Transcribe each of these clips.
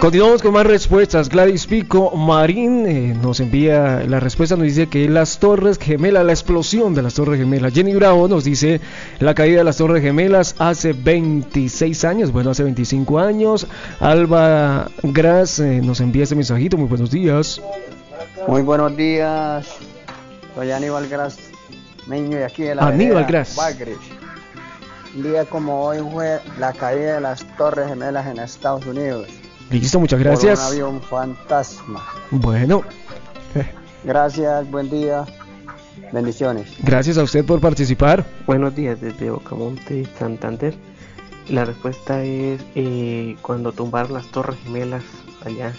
Continuamos con más respuestas. Gladys Pico Marín nos envía la respuesta, nos dice que las Torres Gemelas, la explosión de las Torres Gemelas. Jenny Bravo nos dice la caída de las Torres Gemelas hace 26 años, bueno, hace 25 años. Alba Gras nos envía este mensajito, muy buenos días. Muy buenos días, soy Aníbal Gras, niño de aquí de la Aníbal Gras. Bagre. Un día como hoy fue la caída de las Torres Gemelas en Estados Unidos. Listo, muchas gracias. Por un avión fantasma. Bueno. Gracias, buen día. Bendiciones. Gracias a usted por participar. Buenos días desde Ocamonte, Santander. La respuesta es cuando tumbaron las Torres Gemelas allá.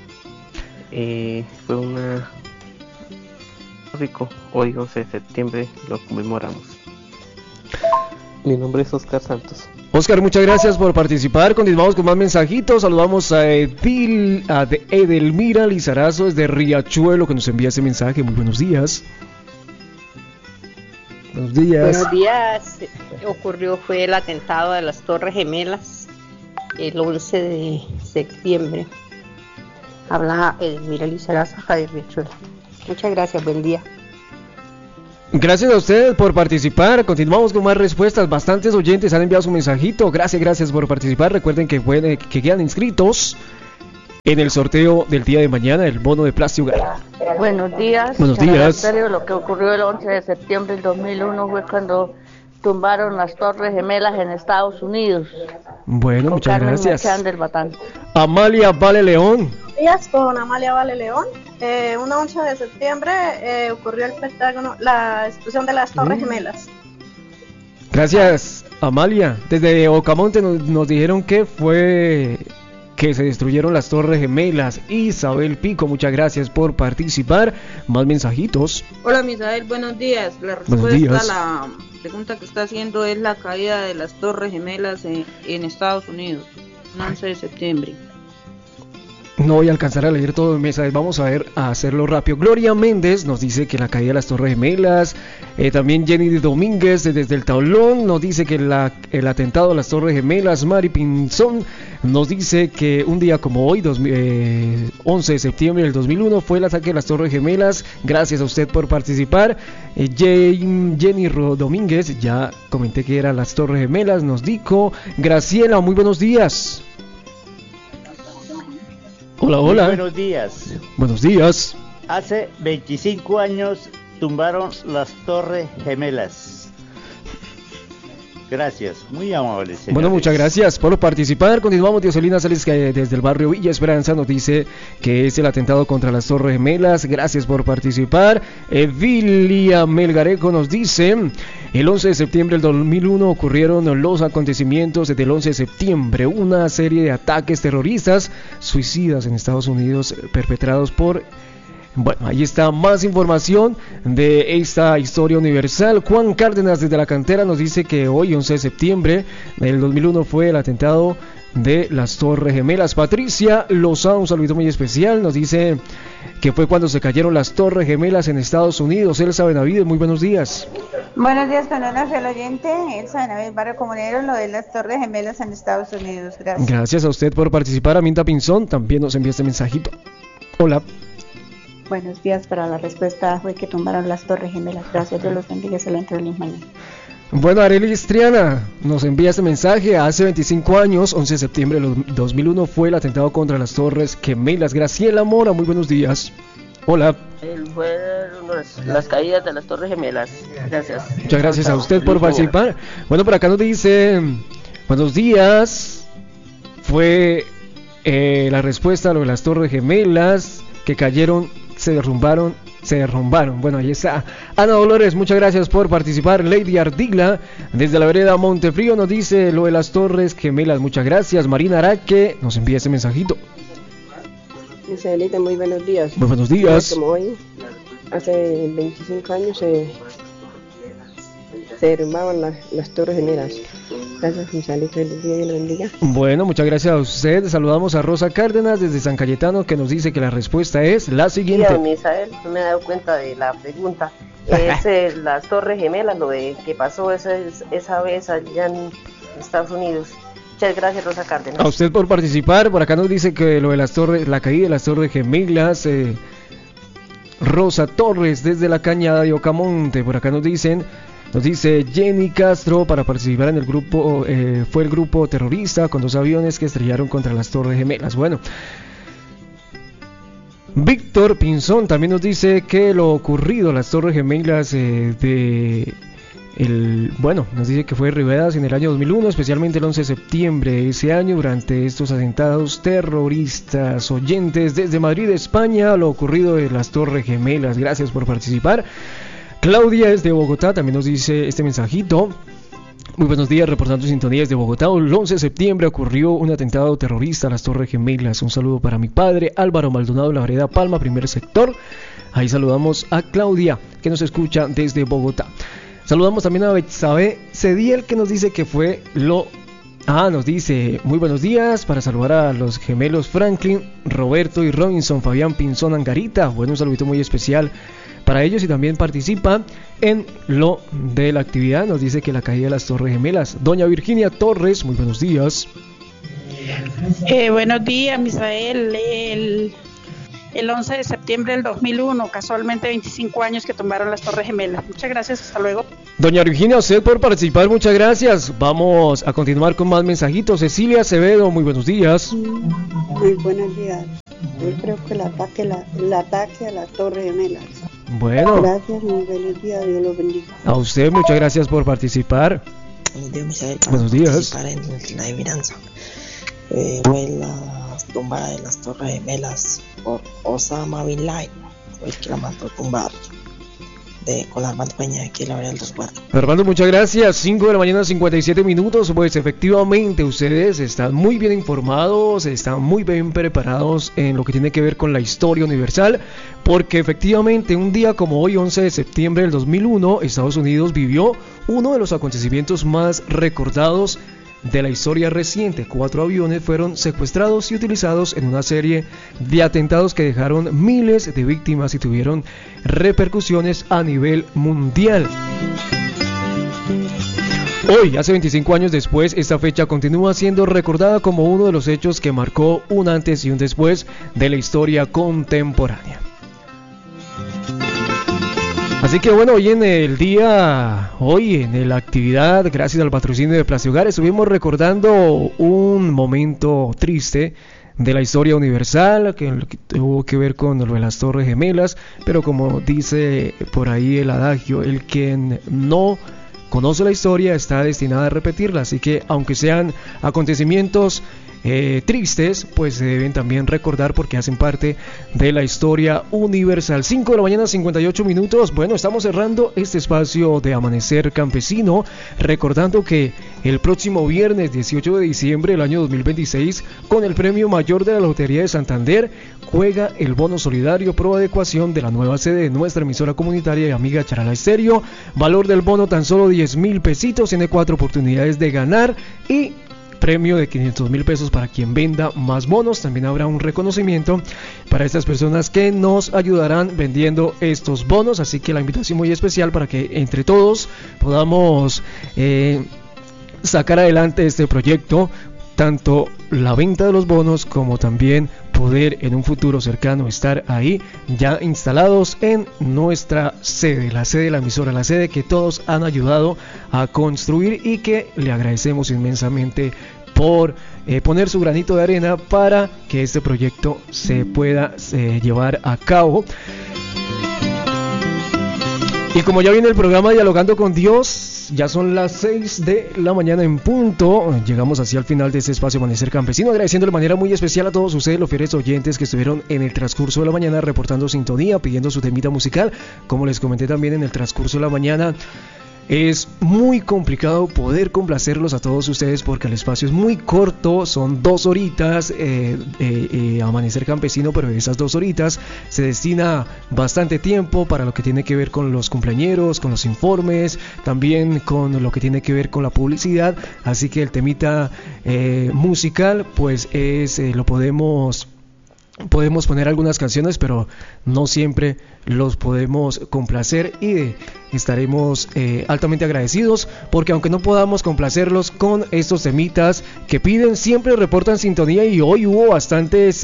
Fue una rico, hoy 11 de septiembre lo conmemoramos. Mi nombre es Oscar Santos. Oscar, muchas gracias por participar. Continuamos con más mensajitos. Saludamos a Edelmira Lizarazo desde Riachuelo que nos envía ese mensaje. Muy buenos días. Buenos días. Buenos días. Fue el atentado de las Torres Gemelas el 11 de septiembre. Habla Edelmira Lizarazo de Riachuelo. Muchas gracias, buen día. Gracias a ustedes por participar. Continuamos con más respuestas. Bastantes oyentes han enviado su mensajito. Gracias por participar. Recuerden que quedan inscritos en el sorteo del día de mañana, el bono de plástico. Buenos días. Buenos días. Lo que ocurrió el 11 de septiembre del 2001 fue cuando tumbaron las Torres Gemelas en Estados Unidos. Bueno, muchas Carmen gracias. Merchan del Batán. Amalia Vale León. Buenos días, con Amalia Vale León. Un 11 de septiembre ocurrió el Pentágono, la explosión de las Torres Gemelas. Gracias, Amalia. Desde Ocamonte nos dijeron que fue que se destruyeron las Torres Gemelas. Isabel Pico, muchas gracias por participar. Más mensajitos. Hola, Misael, buenos días. La respuesta a la pregunta que está haciendo es la caída de las Torres Gemelas en Estados Unidos, el 11 de septiembre. No voy a alcanzar a leer todo el mensaje, vamos a hacerlo rápido. Gloria Méndez nos dice que la caída de las Torres Gemelas. También Jenny Domínguez desde el Tablón nos dice que el atentado a las Torres Gemelas. Mari Pinzón nos dice que un día como hoy, 11 de septiembre del 2001, fue el ataque de las Torres Gemelas. Gracias a usted por participar. Jenny Domínguez, ya comenté que eran las Torres Gemelas, nos dijo. Graciela, muy buenos días. Hola. Muy buenos días. Buenos días. Hace 25 años tumbaron las Torres Gemelas. Gracias, muy amables, señores. Bueno, muchas gracias por participar. Continuamos. Dioselina Sales, que desde el barrio Villa Esperanza nos dice que es el atentado contra las Torres Gemelas. Gracias por participar. Evilia Melgarejo nos dice: el 11 de septiembre del 2001 ocurrieron los acontecimientos del 11 de septiembre, una serie de ataques terroristas suicidas en Estados Unidos perpetrados por... Bueno, ahí está más información de esta historia universal. Juan Cárdenas desde la Cantera nos dice que hoy, 11 de septiembre del 2001, fue el atentado de las Torres Gemelas. Patricia Lozano, un saludo muy especial, nos dice que fue cuando se cayeron las Torres Gemelas en Estados Unidos. Elsa Benavides, muy buenos días. Buenos días, con una fiel oyente, Elsa Benavides, barrio comunero, lo de las Torres Gemelas en Estados Unidos. Gracias. Gracias a usted por participar. Aminta Pinzón también nos envía este mensajito. Hola. Buenos días, para la respuesta fue que tumbaron las Torres Gemelas. Gracias, Dios los bendiga, excelente feliz mañana. Bueno, Arely Istriana nos envía este mensaje. Hace 25 años, 11 de septiembre de 2001, fue el atentado contra las Torres Gemelas. Graciela Mora, muy buenos días. Hola. Fueron las caídas de las Torres Gemelas. Gracias. Muchas gracias a usted por participar. Bueno, por acá nos dice: buenos días. Fue la respuesta a lo de las Torres Gemelas que cayeron, se derrumbaron. Bueno, ahí está. Ana Dolores, muchas gracias por participar. Lady Ardila, desde la vereda Montefrío, nos dice lo de las Torres Gemelas. Muchas gracias. Marina Araque nos envía ese mensajito. Isabelita, muy buenos días. Muy buenos días. Como hoy, hace 25 años se derrumbaban las Torres Gemelas. Gracias, Isabelita, feliz día y la bendiga. Bueno, muchas gracias a usted. Saludamos a Rosa Cárdenas desde San Cayetano, que nos dice que la respuesta es la siguiente. Sí, Misael, no me he dado cuenta de la pregunta. Es las Torres Gemelas, lo de que pasó esa vez allá en Estados Unidos. Muchas gracias, Rosa Cárdenas. A usted por participar. Por acá nos dice que lo de las torres, la caída de las Torres Gemelas. Rosa Torres desde la Cañada de Ocamonte. Por acá nos dice Jenny Castro, para participar en el grupo, fue el grupo terrorista con 2 aviones que estrellaron contra las Torres Gemelas. Bueno, Víctor Pinzón también nos dice que lo ocurrido, las Torres Gemelas nos dice que fue derribadas en el año 2001, especialmente el 11 de septiembre de ese año, durante estos atentados terroristas. Oyentes desde Madrid, España, lo ocurrido de las Torres Gemelas. Gracias por participar. Claudia desde Bogotá también nos dice este mensajito. Muy buenos días, reportando sintonía desde Bogotá. El 11 de septiembre ocurrió un atentado terrorista a las Torres Gemelas. Un saludo para mi padre, Álvaro Maldonado, la vereda Palma, primer sector. Ahí saludamos a Claudia, que nos escucha desde Bogotá. Saludamos también a Betsabe Cediel, que nos dice que fue nos dice, muy buenos días, para saludar a los gemelos Franklin, Roberto y Robinson, Fabián Pinzón Angarita. Bueno, un saludito muy especial para ellos, y también participa en lo de la actividad. Nos dice que la caída de las Torres Gemelas. Doña Virginia Torres, muy buenos días. Buenos días, Misael. El 11 de septiembre del 2001, casualmente 25 años que tumbaron las Torres Gemelas. Muchas gracias, hasta luego. Doña Virginia, a usted por participar, muchas gracias. Vamos a continuar con más mensajitos. Cecilia Acevedo, muy buenos días. Muy buenos días. Yo creo que el ataque a las Torres Gemelas. Bueno. Gracias, muy buenos días, Dios los bendiga. A usted, muchas gracias por participar. Buenos días, Misael. Buenos días. En la adivinanza. Fue la tumba de las Torres Gemelas por Osama Bin Laden, fue el que la mandó a tumbar con la Armando Peña de aquí en la vereda del resguardo. Armando, muchas gracias. 5 de la mañana, 57 minutos. Pues efectivamente ustedes están muy bien informados, están muy bien preparados en lo que tiene que ver con la historia universal, porque efectivamente un día como hoy, 11 de septiembre del 2001, Estados Unidos vivió uno de los acontecimientos más recordados de la historia reciente. 4 aviones fueron secuestrados y utilizados en una serie de atentados que dejaron miles de víctimas y tuvieron repercusiones a nivel mundial. Hoy, hace 25 años después, esta fecha continúa siendo recordada como uno de los hechos que marcó un antes y un después de la historia contemporánea. Así que bueno, hoy en la actividad, gracias al patrocinio de Plastihogar, estuvimos recordando un momento triste de la historia universal que tuvo que ver con lo de las Torres Gemelas, pero como dice por ahí el adagio, el quien no conoce la historia está destinado a repetirla. Así que aunque sean acontecimientos tristes, pues se deben también recordar porque hacen parte de la historia universal. 5 de la mañana, 58 minutos. Bueno, estamos cerrando este espacio de Amanecer Campesino, recordando que el próximo viernes 18 de diciembre del año 2026, con el premio mayor de la Lotería de Santander, juega el bono solidario pro adecuación de la nueva sede de nuestra emisora comunitaria y amiga Charalá Estéreo. Valor del bono tan solo 10,000 pesitos, tiene 4 oportunidades de ganar y premio de 500,000 pesos para quien venda más bonos. También habrá un reconocimiento para estas personas que nos ayudarán vendiendo estos bonos, así que la invitación muy especial para que entre todos podamos sacar adelante este proyecto, tanto la venta de los bonos como también poder en un futuro cercano estar ahí ya instalados en nuestra sede, la sede de la emisora, la sede que todos han ayudado a construir y que le agradecemos inmensamente por poner su granito de arena para que este proyecto se pueda llevar a cabo. Y como ya viene el programa Dialogando con Dios, ya son las 6 de la mañana en punto. Llegamos así al final de este espacio Amanecer Campesino, agradeciendo de manera muy especial a todos ustedes, los fieles oyentes que estuvieron en el transcurso de la mañana reportando sintonía, pidiendo su temita musical. Como les comenté también en el transcurso de la mañana, es muy complicado poder complacerlos a todos ustedes porque el espacio es muy corto, son 2 horitas Amanecer Campesino, pero de esas 2 horitas se destina bastante tiempo para lo que tiene que ver con los cumpleañeros, con los informes, también con lo que tiene que ver con la publicidad. Así que el temita musical pues lo podemos podemos poner algunas canciones, pero no siempre los podemos complacer, y estaremos altamente agradecidos porque aunque no podamos complacerlos con estos temitas que piden, siempre reportan sintonía, y hoy hubo bastantes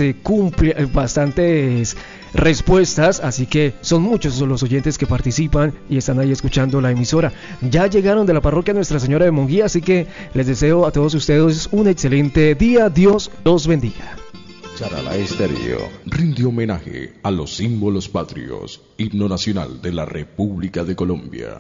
respuestas, así que son muchos los oyentes que participan y están ahí escuchando la emisora. Ya llegaron de la parroquia Nuestra Señora de Monguía, así que les deseo a todos ustedes un excelente día. Dios los bendiga. Charalá Estéreo rinde homenaje a los símbolos patrios, himno nacional de la República de Colombia.